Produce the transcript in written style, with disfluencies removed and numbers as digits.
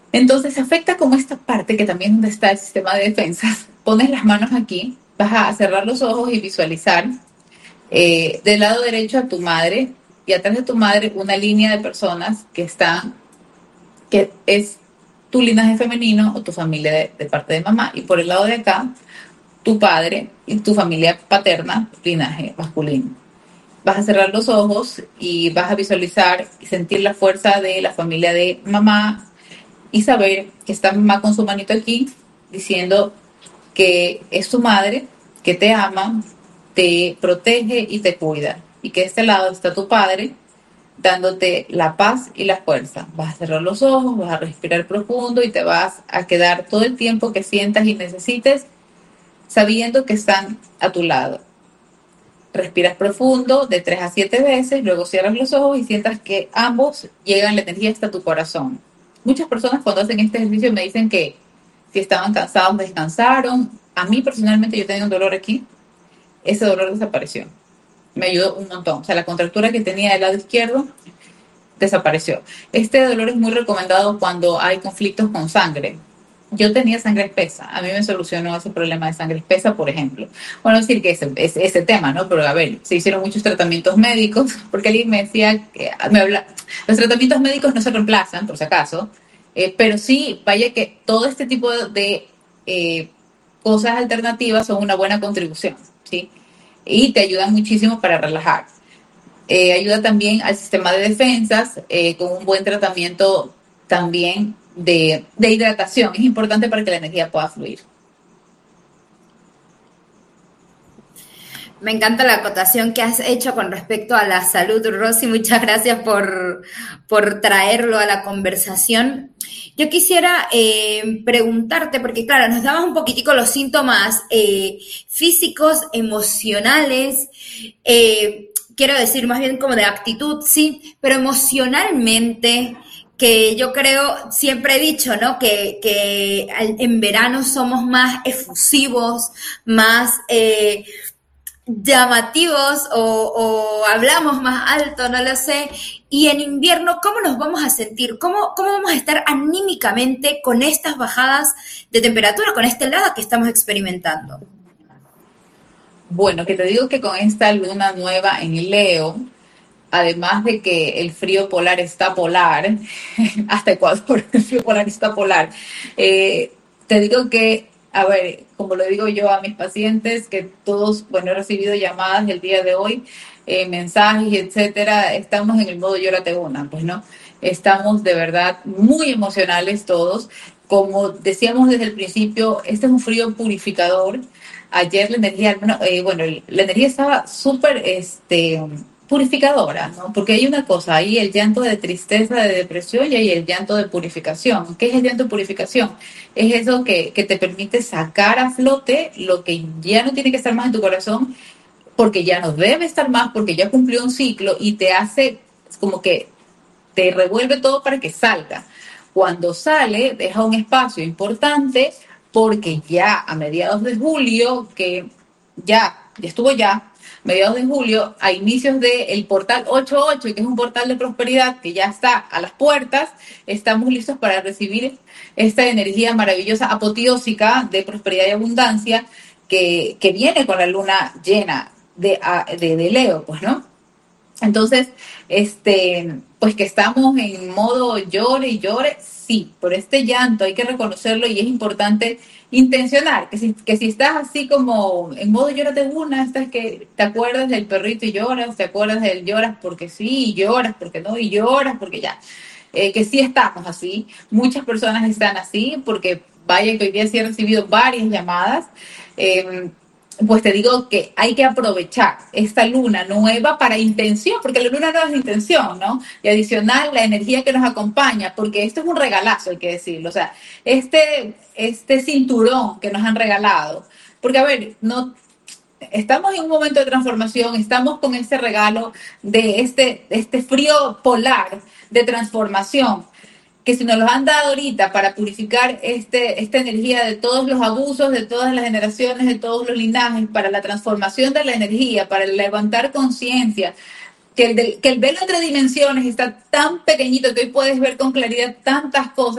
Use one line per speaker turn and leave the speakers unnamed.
Entonces afecta como esta parte que también donde está el sistema de defensas. Pones las manos aquí, vas a cerrar los ojos y visualizar del lado derecho a tu madre y atrás de tu madre una línea de personas que están, que es tu linaje femenino o tu familia de parte de mamá, y por el lado de acá tu padre y tu familia paterna, linaje masculino. Vas a cerrar los ojos y vas a visualizar y sentir la fuerza de la familia de mamá y saber que está mamá con su manito aquí diciendo que es tu madre, que te ama, te protege y te cuida. Y que de este lado está tu padre dándote la paz y la fuerza. Vas a cerrar los ojos, vas a respirar profundo y te vas a quedar todo el tiempo que sientas y necesites sabiendo que están a tu lado. Respiras profundo de 3 a 7 veces, luego cierras los ojos y sientas que ambos llegan la energía hasta tu corazón. Muchas personas cuando hacen este ejercicio me dicen que si estaban cansados descansaron. A mí personalmente yo tenía un dolor aquí, ese dolor desapareció. Me ayudó un montón. O sea, la contractura que tenía del lado izquierdo desapareció. Este dolor es muy recomendado cuando hay conflictos con sangre. Yo tenía sangre espesa, a mí me solucionó ese problema de sangre espesa, por ejemplo. Bueno, decir que ese tema, ¿no? Pero a ver, se hicieron muchos tratamientos médicos, porque alguien me decía que los tratamientos médicos no se reemplazan, por si acaso, pero sí, vaya que todo este tipo de cosas alternativas son una buena contribución, ¿sí? Y te ayudan muchísimo para relajar. Ayuda también al sistema de defensas con un buen tratamiento también de hidratación. Es importante para que la energía pueda fluir.
Me encanta la acotación que has hecho con respecto a la salud, Rosy. Muchas gracias por traerlo a la conversación. Yo quisiera preguntarte, porque claro, nos dabas un poquitico los síntomas físicos, emocionales, quiero decir más bien como de actitud, sí, pero emocionalmente, que yo creo, siempre he dicho, ¿no? Que en verano somos más efusivos, más llamativos o hablamos más alto, no lo sé. Y en invierno, ¿cómo nos vamos a sentir? ¿Cómo vamos a estar anímicamente con estas bajadas de temperatura, con esta helada que estamos experimentando?
Bueno, que te digo que con esta luna nueva en Leo, además de que el frío polar está polar, hasta Ecuador el frío polar está polar, te digo que, a ver, como lo digo yo a mis pacientes, que todos, bueno, he recibido llamadas el día de hoy, mensajes, etcétera, estamos en el modo llórate una, pues no, estamos de verdad muy emocionales todos. Como decíamos desde el principio, este es un frío purificador. Ayer la energía, bueno, la energía estaba súper, purificadora, ¿no? Porque hay una cosa, hay el llanto de tristeza, de depresión y hay el llanto de purificación. ¿Qué es el llanto de purificación? Es eso que te permite sacar a flote lo que ya no tiene que estar más en tu corazón, porque ya no debe estar más, porque ya cumplió un ciclo y te hace como que te revuelve todo para que salga. Cuando sale, deja un espacio importante porque ya a mediados de julio, que ya estuvo ya, mediados de julio, a inicios del portal 88, que es un portal de prosperidad que ya está a las puertas, estamos listos para recibir esta energía maravillosa, apoteósica de prosperidad y abundancia que viene con la luna llena de Leo, pues, ¿no? Entonces, pues que estamos en modo llore y llore, sí, por este llanto hay que reconocerlo y es importante intencionar, que si estás así como en modo llórate una, estás que te acuerdas del perrito y lloras, te acuerdas del lloras porque sí, y lloras porque no, y lloras porque ya, que sí estamos así, muchas personas están así, porque vaya que hoy día sí he recibido varias llamadas, eh, pues te digo que hay que aprovechar esta luna nueva para intención, porque la luna nueva es intención, ¿no? Y adicional, la energía que nos acompaña, porque esto es un regalazo, hay que decirlo. O sea, este cinturón que nos han regalado, porque a ver, no, estamos en un momento de transformación, estamos con este regalo de este frío polar de transformación que si nos los han dado ahorita para purificar esta energía de todos los abusos, de todas las generaciones, de todos los linajes, para la transformación de la energía, para levantar conciencia, que el velo entre dimensiones está tan pequeñito que hoy puedes ver con claridad tantas cosas.